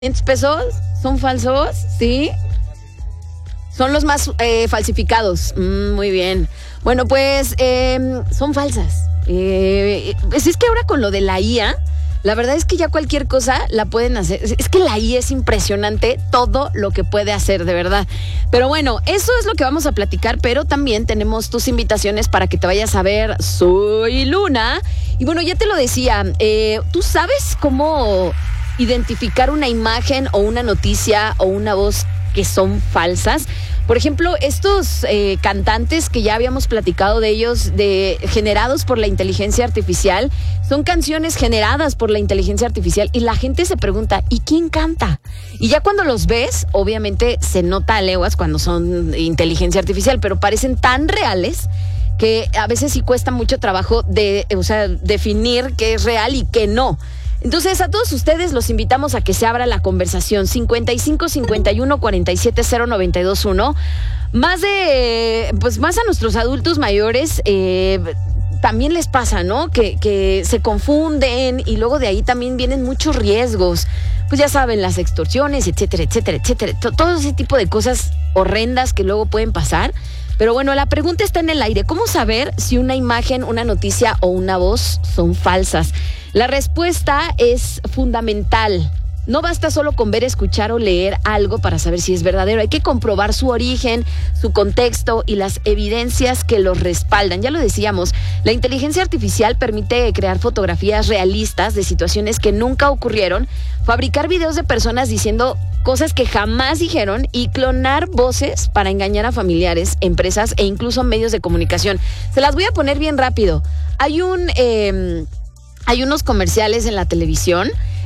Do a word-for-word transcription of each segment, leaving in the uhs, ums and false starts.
quinientos pesos son falsos, ¿sí? Son los más eh, falsificados. Mm, muy bien. Bueno, pues eh, son falsas. Eh, pues es que ahora con lo de la I A, la verdad es que ya cualquier cosa la pueden hacer. Es que la I A es impresionante todo lo que puede hacer, de verdad. Pero bueno, eso es lo que vamos a platicar, pero también tenemos tus invitaciones para que te vayas a ver Soy Luna. Y bueno, ya te lo decía, eh, ¿tú sabes cómo identificar una imagen o una noticia o una voz que son falsas? Por ejemplo, estos eh, cantantes que ya habíamos platicado de ellos, de generados por la inteligencia artificial, son canciones generadas por la inteligencia artificial y la gente se pregunta, ¿y quién canta? Y ya cuando los ves, obviamente se nota a leguas cuando son inteligencia artificial, pero parecen tan reales que a veces sí cuesta mucho trabajo de, o sea, definir qué es real y qué no. Entonces, a todos ustedes los invitamos a que se abra la conversación. cincuenta y cinco, cincuenta y uno, cuarenta y siete, cero noventa y dos uno. Más de, pues más a nuestros adultos mayores eh, también les pasa, ¿no? Que, que se confunden y luego de ahí también vienen muchos riesgos. Pues ya saben, las extorsiones, etcétera, etcétera, etcétera. Todo ese tipo de cosas horrendas que luego pueden pasar. Pero bueno, la pregunta está en el aire. ¿Cómo saber si una imagen, una noticia o una voz son falsas? La respuesta es fundamental. No basta solo con ver, escuchar o leer algo para saber si es verdadero. Hay que comprobar su origen, su contexto y las evidencias que los respaldan. Ya lo decíamos, la inteligencia artificial permite crear fotografías realistas de situaciones que nunca ocurrieron, fabricar videos de personas diciendo cosas que jamás dijeron y clonar voces para engañar a familiares, empresas e incluso medios de comunicación. Se las voy a poner bien rápido. Hay un, eh, hay unos comerciales en la televisión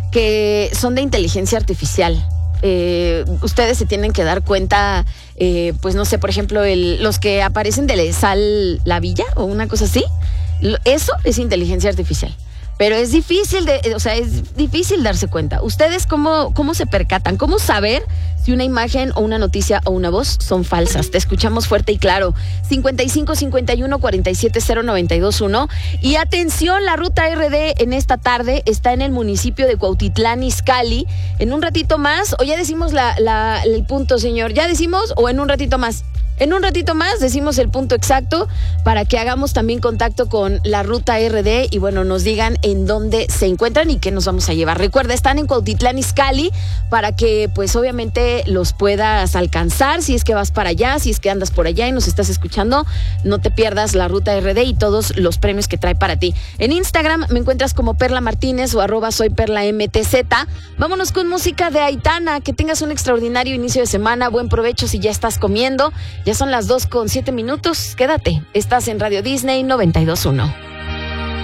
que son de inteligencia artificial. Eh, ustedes se tienen que dar cuenta, eh, pues no sé, por ejemplo, el, los que aparecen de Sal la Villa o una cosa así. Eso es inteligencia artificial. Pero es difícil de, o sea, es difícil darse cuenta. ¿Ustedes cómo, cómo se percatan? ¿Cómo saber si una imagen o una noticia o una voz son falsas? Te escuchamos fuerte y claro. cincuenta y cinco, cincuenta y uno, cuarenta y siete, cero noventa y dos uno. Y atención, la ruta R D en esta tarde está en el municipio de Cuautitlán Izcalli. En un ratito más, o ya decimos la, la, el punto, señor. ¿Ya decimos o en un ratito más? En un ratito más decimos el punto exacto para que hagamos también contacto con la ruta R D y bueno, nos digan en dónde se encuentran y qué nos vamos a llevar. Recuerda, están en Cuautitlán Izcalli para que pues obviamente los puedas alcanzar si es que vas para allá, si es que andas por allá y nos estás escuchando, no te pierdas la ruta R D y todos los premios que trae para ti. En Instagram me encuentras como Perla Martínez o arroba soy Perla M T Z. Vámonos con música de Aitana, que tengas un extraordinario inicio de semana, buen provecho si ya estás comiendo. Ya son las dos con siete minutos. Quédate. Estás en Radio Disney noventa y dos punto uno.